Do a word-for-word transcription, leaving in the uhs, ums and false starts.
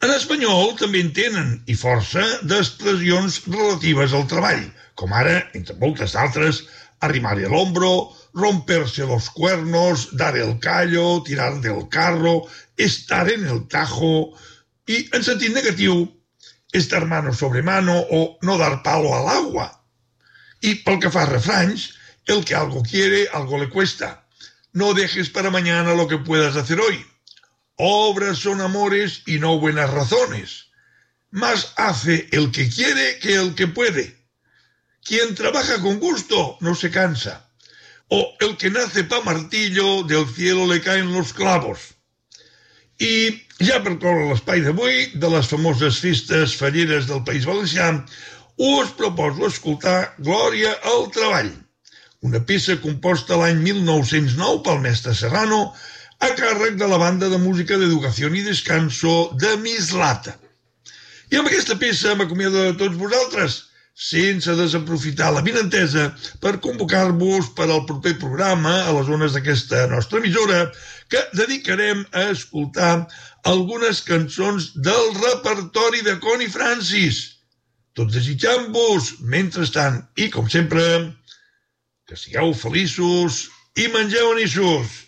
En espanyol també en tenen, i força, d'expressions relatives al treball, com ara, entre moltes altres, arrimar el hombro, romperse los cuernos, dar el callo, tirar del carro, estar en el tajo, i en sentit negatiu, estar mano sobre mano o no dar palo al agua. I pel que fa a refranys, el que algo quiere, algo le cuesta. No dejes para mañana lo que puedas hacer hoy. Obras son amores y no buenas razones. Más hace el que quiere que el que puede. Quien trabaja con gusto no se cansa. O el que nace pa martillo, del cielo le caen los clavos. I ja per cloure l'espai d'avui, de les famoses festes falleres del País Valencià, us proposo escoltar Glòria al treball, una peça composta l'any mil nou-cents nou pel mestre Serrano, a càrrec de la banda de música d'educació i descanso de Mislata. I amb aquesta peça m'acomiado de tots vosaltres, sense desaprofitar la vinentesa per convocar-vos per al proper programa a les zones d'aquesta nostra emissora, que dedicarem a escoltar algunes cançons del repertori de Connie Francis. Tots desitjant-vos, mentrestant, i com sempre, que sigueu feliços i mengeu anissos.